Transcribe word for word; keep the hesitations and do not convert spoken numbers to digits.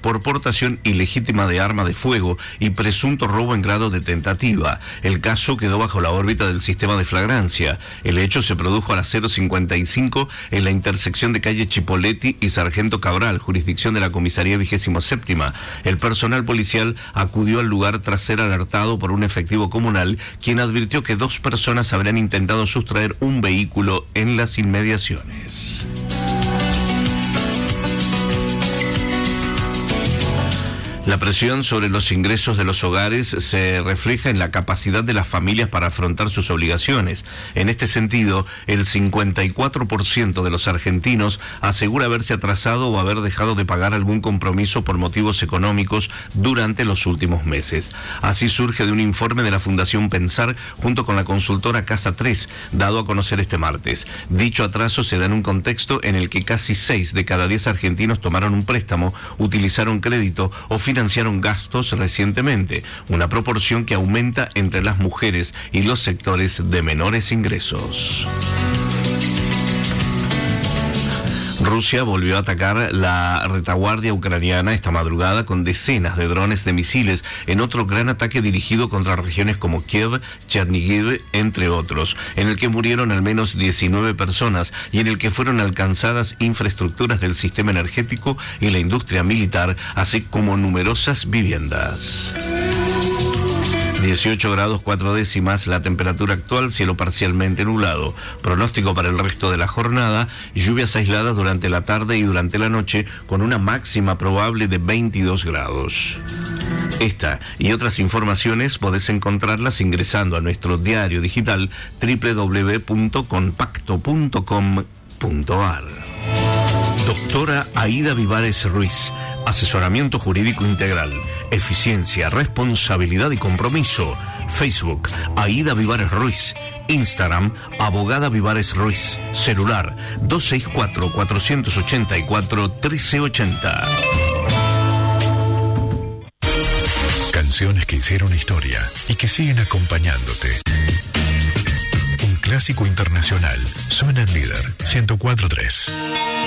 por portación ilegítima de arma de fuego y presunto robo en grado de tentativa. El caso quedó bajo la órbita del sistema de flagrancia. El hecho se produjo a las cero cincuenta y cinco en la intersección de calle Chipolletti y Sargento Cabral, jurisdicción de la comisaría vigésimo séptima. El personal policial acudió al lugar tras ser alertado por un efectivo comunal, quien advirtió que dos personas habrían intentado sustraer un vehículo en las inmediaciones. La presión sobre los ingresos de los hogares se refleja en la capacidad de las familias para afrontar sus obligaciones. En este sentido, el cincuenta y cuatro por ciento de los argentinos asegura haberse atrasado o haber dejado de pagar algún compromiso por motivos económicos durante los últimos meses. Así surge de un informe de la Fundación Pensar junto con la consultora Casa tres, dado a conocer este martes. Dicho atraso se da en un contexto en el que casi seis de cada diez argentinos tomaron un préstamo, utilizaron crédito o financiaron gastos recientemente, una proporción que aumenta entre las mujeres y los sectores de menores ingresos. Rusia volvió a atacar la retaguardia ucraniana esta madrugada con decenas de drones de misiles en otro gran ataque dirigido contra regiones como Kiev, Chernihiv, entre otros, en el que murieron al menos diecinueve personas y en el que fueron alcanzadas infraestructuras del sistema energético y la industria militar, así como numerosas viviendas. dieciocho grados cuatro décimas la temperatura actual, cielo parcialmente nublado. Pronóstico para el resto de la jornada, lluvias aisladas durante la tarde y durante la noche con una máxima probable de veintidós grados. Esta y otras informaciones podés encontrarlas ingresando a nuestro diario digital doble u doble u doble u punto compacto punto com punto a r. Doctora Aida Vivares Ruiz. Asesoramiento jurídico integral, eficiencia, responsabilidad y compromiso. Facebook, Aida Vivares Ruiz. Instagram, Abogada Vivares Ruiz. Celular, dos seis cuatro, cuatro ocho cuatro, uno tres ocho cero. Canciones que hicieron historia y que siguen acompañándote. Un clásico internacional suena en Líder ciento cuatro punto tres.